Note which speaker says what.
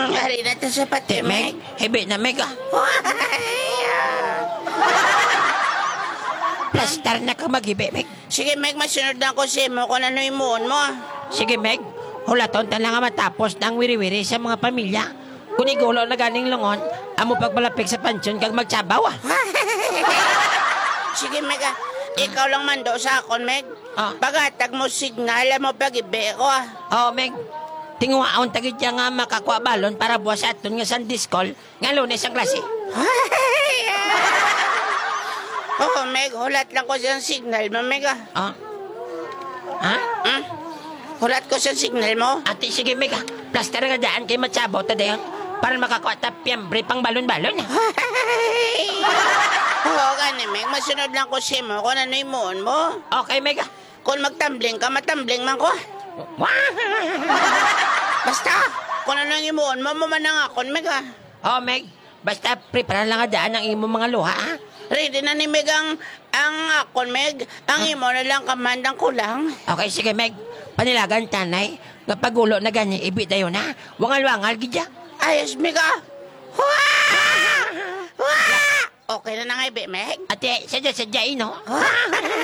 Speaker 1: Hari na to sa pati, Meg.
Speaker 2: Hebe na, Meg. Plastar na ka maghibi, Meg.
Speaker 1: Sige, Meg, masunod na ko si mo kung ano imuon mo.
Speaker 2: Sige, Meg. Hulaton ta lang nga matapos ng wiri-wiri sa mga pamilya. Kung igulo na ganing lungon, amo pagpalapik sa pansyon kag magsabaw,
Speaker 1: Sige, Meg, ikaw lang mando sa akon, Meg. Pagatag mo signal, mo pag-ibi ko,
Speaker 2: Oh, Meg. Tinguhaon tagid niya nga makakuha balon para buwas sa aton nga sandiskol nga lunes ang klase.
Speaker 1: Oh, Meg, hulat lang ko siyang signal mo, Meg,
Speaker 2: Ha?
Speaker 1: Hulat ko siyang signal mo.
Speaker 2: Ate, sige, Meg. Plaster nga daan kay matsabaw ta dayon para makakuha ta piyembre pang balon-balon.
Speaker 1: Oo, gani, Meg. Masunod lang ko si mo kung ano imuon mo.
Speaker 2: Okay, Meg.
Speaker 1: Kung magtambling ka, matambling man ko. Basta, kung ano ang imuon mo, mamanang akon, Meg,
Speaker 2: Oh, Meg. Basta prepare lang nga daan ang imo mga luha, ha?
Speaker 1: Ready na ni Meg ang akon, Meg. Ang imo na lang kamandang kulang.
Speaker 2: Okay, sige, Meg. Panilagan tanay. Kapag ulo na ganyan, ibi tayo na. Wangal-wangal, gidya.
Speaker 1: Ayos, Meg, Okay na nga, Ibe, Meg.
Speaker 2: Ate, sadya-sadya, no?